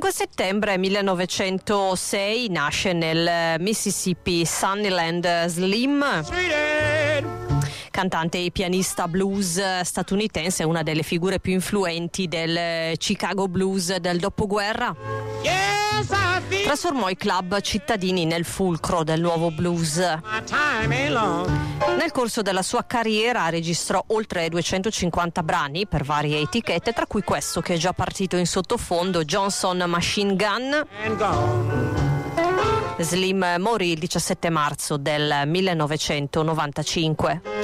5 settembre 1906 nasce nel Mississippi Sunnyland Slim, cantante e pianista blues statunitense, una delle figure più influenti del Chicago blues del dopoguerra. Trasformò i club cittadini nel fulcro del nuovo blues. Nel corso della sua carriera registrò oltre 250 brani per varie etichette, tra cui questo che è già partito in sottofondo, Johnson Machine Gun. Slim morì il 17 marzo del 1995.